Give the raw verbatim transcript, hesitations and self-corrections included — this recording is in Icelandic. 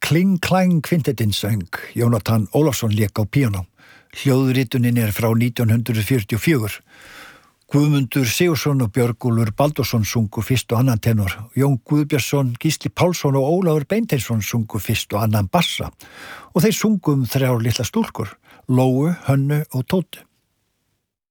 Kling Klang kvintettinn söng, Jónatan Ólafsson lék á píanó. Hljóðritunin er frá nítján hundruð fjörutíu og fjögur. Guðmundur Sigurðsson og Björgúlfur Baldursson sungu fyrst og annan tenor. Jón Guðbjörnsson, Gísli Pálsson og Ólafur Beinteinsson sungu fyrst og annan bassa. Og þeir sungu um þrjár litla stúlkur, Lóu, Hönnu og Tótu.